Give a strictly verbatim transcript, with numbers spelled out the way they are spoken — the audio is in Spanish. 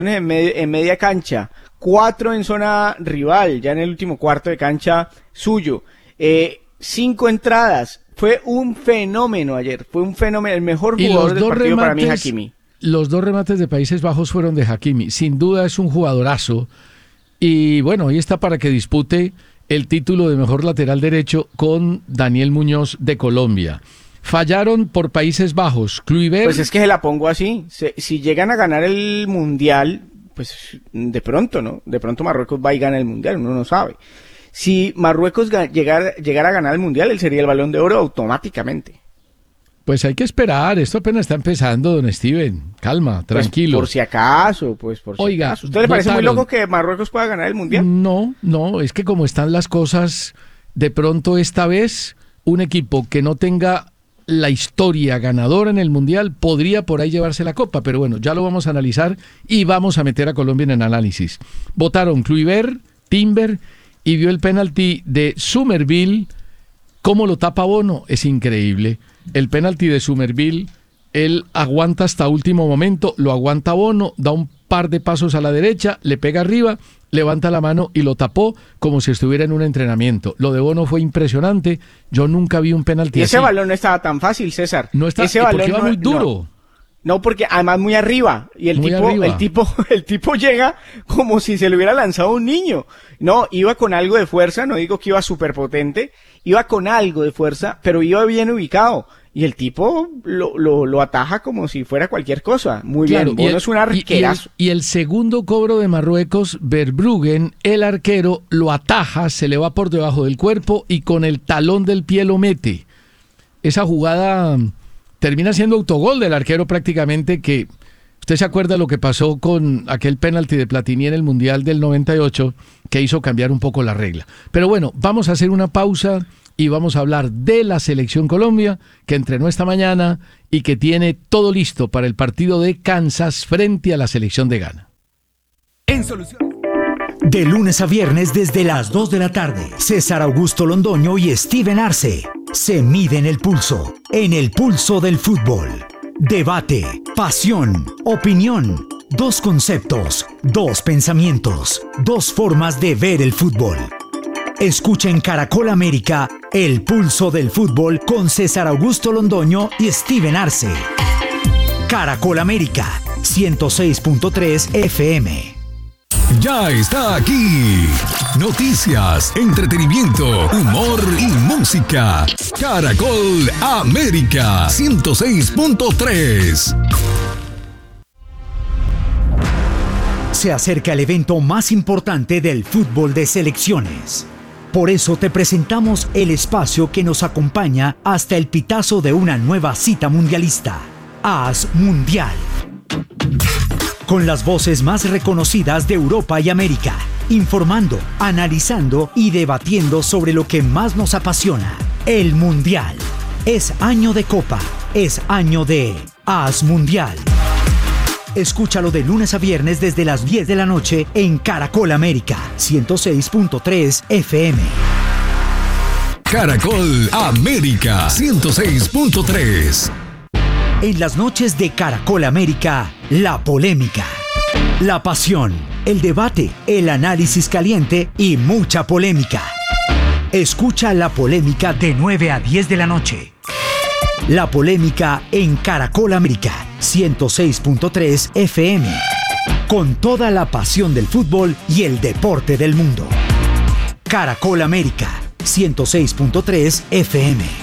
En, med- en media cancha, cuatro en zona rival, ya en el último cuarto de cancha suyo, eh, cinco entradas, fue un fenómeno ayer, fue un fenómeno, el mejor jugador del partido remates, para mí, Hakimi. Los dos remates de Países Bajos fueron de Hakimi, sin duda es un jugadorazo, y bueno, ahí está para que dispute el título de mejor lateral derecho con Daniel Muñoz de Colombia. Fallaron por Países Bajos. Kluivert... Pues es que se la pongo así. Se, si llegan a ganar el Mundial, pues de pronto, ¿no? De pronto Marruecos va y gana el Mundial, uno no sabe. Si Marruecos ga- llegara, llegara a ganar el Mundial, él sería el Balón de Oro automáticamente. Pues hay que esperar, esto apenas está empezando, don Steven. Calma, tranquilo. Pues por si acaso, pues por si Oiga, acaso. ¿Usted le parece votaron. muy loco que Marruecos pueda ganar el Mundial? No, no, es que como están las cosas, de pronto esta vez, un equipo que no tenga la historia ganadora en el Mundial podría por ahí llevarse la copa, pero bueno, ya lo vamos a analizar y vamos a meter a Colombia en el análisis. Votaron Kluivert, Timber y vio el penalti de Summerville. ¿Cómo lo tapa Bono? Es increíble. El penalti de Summerville, él aguanta hasta último momento, lo aguanta Bono, da un par de pasos a la derecha, le pega arriba, levanta la mano y lo tapó como si estuviera en un entrenamiento. Lo de Bono fue impresionante. Yo nunca vi un penalti y así. ese balón no estaba tan fácil, César. No está, ese porque balón iba no, muy duro. No, no, porque además muy arriba. Y el Muy tipo, arriba. el tipo, el tipo llega como si se le hubiera lanzado un niño. No, iba con algo de fuerza, no digo que iba súper potente, iba con algo de fuerza, pero iba bien ubicado. Y el tipo lo, lo, lo ataja como si fuera cualquier cosa. Muy Claro, bien, y Bono el- es un y- arquerazo. Y el, y el segundo cobro de Marruecos, Verbruggen, el arquero, lo ataja, se le va por debajo del cuerpo y con el talón del pie lo mete. Esa jugada mm, termina siendo autogol del arquero prácticamente, que usted se acuerda lo que pasó con aquel penalti de Platini en el Mundial del noventa y ocho, que hizo cambiar un poco la regla. Pero bueno, vamos a hacer una pausa y vamos a hablar de la Selección Colombia, que entrenó esta mañana y que tiene todo listo para el partido de Kansas frente a la Selección de Ghana. En Solución. De lunes a viernes desde las dos de la tarde, César Augusto Londoño y Steven Arce se miden el pulso, en el pulso del fútbol. Debate, pasión, opinión, dos conceptos, dos pensamientos, dos formas de ver el fútbol. Escucha en Caracol América, el pulso del fútbol con César Augusto Londoño y Steven Arce. Caracol América, ciento seis punto tres F M. Ya está aquí. Noticias, entretenimiento, humor y música. Caracol América ciento seis punto tres. Se acerca el evento más importante del fútbol de selecciones. Por eso te presentamos el espacio que nos acompaña hasta el pitazo de una nueva cita mundialista. AS Mundial. Con las voces más reconocidas de Europa y América, informando, analizando y debatiendo sobre lo que más nos apasiona, el Mundial. Es año de Copa, es año de AS Mundial. Escúchalo de lunes a viernes desde las diez de la noche en Caracol América, ciento seis punto tres F M. Caracol América ciento seis punto tres. En las noches de Caracol América, la polémica, la pasión, el debate, el análisis caliente y mucha polémica. Escucha la polémica de nueve a diez de la noche. La polémica en Caracol América, ciento seis punto tres F M. Con toda la pasión del fútbol y el deporte del mundo. Caracol América, ciento seis punto tres F M.